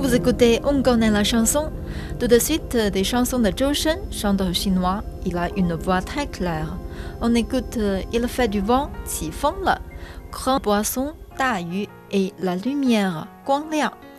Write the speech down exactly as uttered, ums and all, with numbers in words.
Vous écoutez On connaît la chanson. Tout de suite, des chansons de Zhou Shen, chanteur chinois. Il a une voix très claire. On écoute Il fait du vent, 起风了 Grand poisson, 大鱼 et la lumière, 光亮